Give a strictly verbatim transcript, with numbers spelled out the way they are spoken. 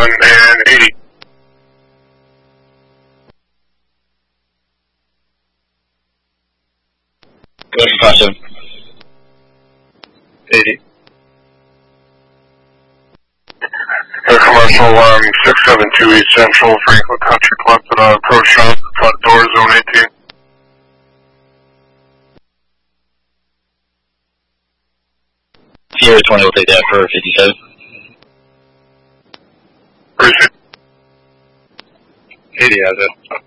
fifty-seven and eighty. Go for five seven. eighty. Air Commercial um, six seven two East Central, Franklin Country Club, uh, approach shop, front door, zone eighteen. Sierra twenty will take that for fifty-seven. Appreciate it. eighty has it.